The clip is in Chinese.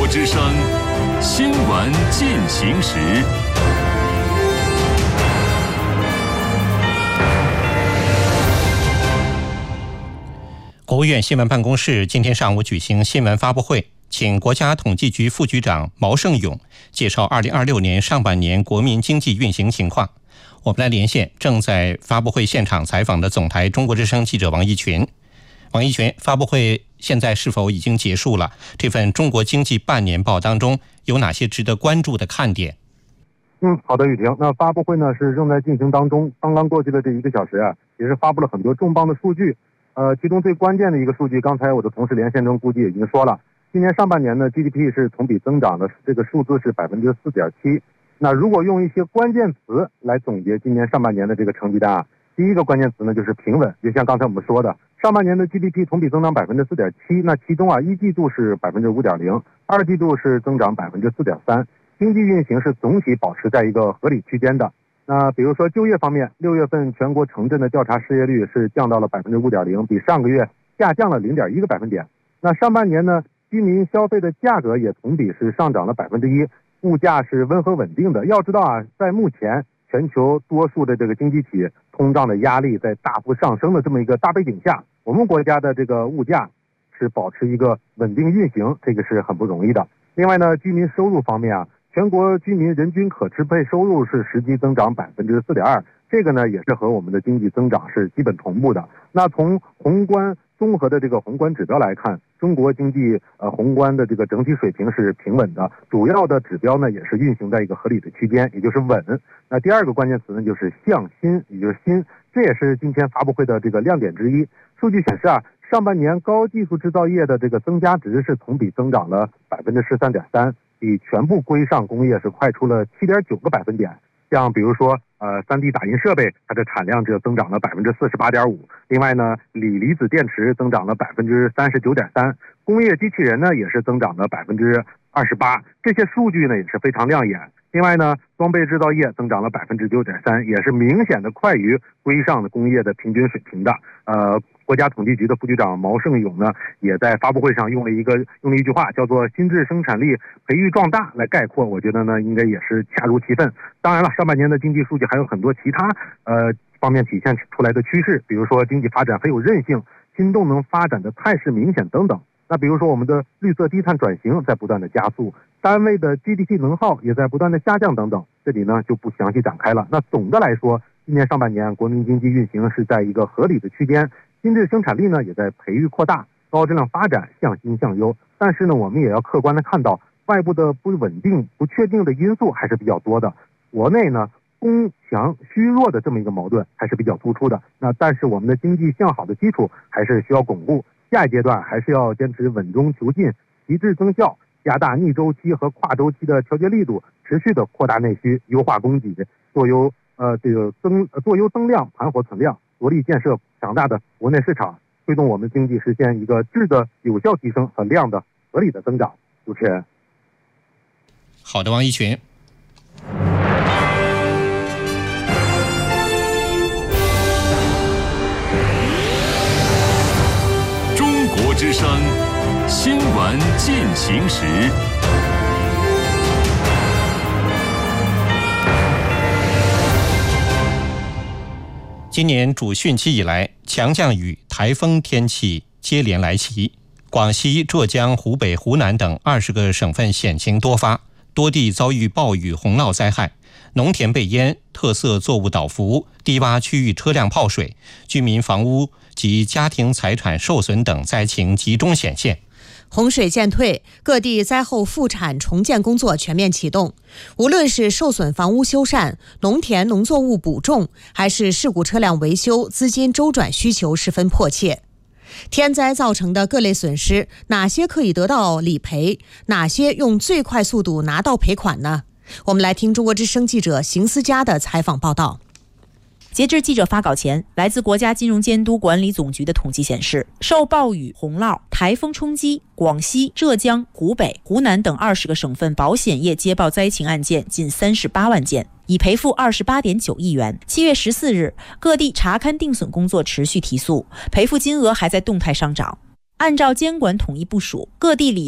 之声新闻进行时。 国务院新闻办公室今天上午举行新闻发布会，请国家统计局副局长毛盛勇介绍2026年上半年国民经济运行情况。我们来连线正在发布会现场采访的总台中国之声记者王一群。王一群，发布会现在是否已经结束了？这份中国经济半年报当中有哪些值得关注的看点？ 好的，雨婷。那发布会呢是正在进行当中，刚刚过去的这1个小时也是发布了很多重磅的数据。其中最关键的一个数据，刚才我的同事连线中估计已经说了，今年上半年呢 GDP 是同比增长的，这个数字是 4.7%。那如果用一些关键词来总结今年上半年的这个成绩单第一个关键词呢就是平稳。就像刚才我们说的，上半年的 GDP 同比增长 4.7%， 那其中一季度是 5.0%， 二季度是增长 4.3%， 经济运行是总体保持在一个合理区间的。那比如说就业方面，6月份全国城镇的调查失业率是降到了 5.0%， 比上个月下降了 0.1个百分点。那上半年呢，居民消费的价格也同比是上涨了 1%， 物价是温和稳定的。要知道在目前全球多数的这个经济体通胀的压力在大幅上升的这么一个大背景下，我们国家的这个物价是保持一个稳定运行，这个是很不容易的。另外呢，居民收入方面全国居民人均可支配收入是实际增长 4.2%， 这个呢也是和我们的经济增长是基本同步的。那从综合的这个宏观指标来看，中国经济宏观的这个整体水平是平稳的，主要的指标呢也是运行在一个合理的区间，也就是稳。那第二个关键词呢就是向新，也就是新，这也是今天发布会的这个亮点之一。数据显示上半年高技术制造业的这个增加值是同比增长了 13.3%， 比全部规上工业是快出了 7.9个百分点。像比如说3D 打印设备，它的产量只增长了 48.5%。另外呢，锂离子电池增长了 39.3%， 工业机器人呢也是增长了 28%。这些数据呢也是非常亮眼。另外呢，装备制造业增长了 9.3%， 也是明显的快于规上的工业的平均水平的。国家统计局的副局长毛盛勇呢，也在发布会上用了一句话，叫做新质生产力培育壮大来概括，我觉得呢应该也是恰如其分。当然了，上半年的经济数据还有很多其他方面体现出来的趋势，比如说经济发展很有韧性，新动能发展的态势明显等等。那比如说我们的绿色低碳转型在不断的加速，单位的 GDP 能耗也在不断的下降等等，这里呢就不详细展开了。那总的来说，今年上半年国民经济运行是在一个合理的区间，新质生产力呢也在培育扩大，高质量发展向新向优。但是呢，我们也要客观的看到，外部的不稳定、不确定的因素还是比较多的。国内呢，供强虚弱的这么一个矛盾还是比较突出的。那但是我们的经济向好的基础还是需要巩固。下一阶段还是要坚持稳中求进，提质增效，加大逆周期和跨周期的调节力度，持续的扩大内需，优化供给，做优增量，盘活存量，着力建设强大的国内市场，推动我们经济实现一个质的有效提升和量的合理的增长。主持人。 好的，王一群。 中国之声新闻进行时。 今年主汛期以来，强降雨、台风天气接连来袭，广西、浙江、湖北、湖南等20个省份险情多发，多地遭遇暴雨洪涝灾害，农田被淹，特色作物倒伏，低洼区域车辆泡水，居民房屋及家庭财产受损等灾情集中显现。 洪水渐退，各地灾后复产重建工作全面启动。无论是受损房屋修缮、农田农作物补种，还是事故车辆维修，资金周转需求十分迫切。天灾造成的各类损失，哪些可以得到理赔？哪些用最快速度拿到赔款呢？我们来听中国之声记者邢思佳的采访报道。 截至记者发稿前，来自国家金融监督管理总局的统计显示，受暴雨、洪涝、台风冲击，广西、浙江、湖北、湖南等20个省份保险业接报灾情案件近38万件，已赔付28.9亿元。7月14日，各地查勘定损工作持续提速，赔付金额还在动态上涨。按照监管统一部署，各地理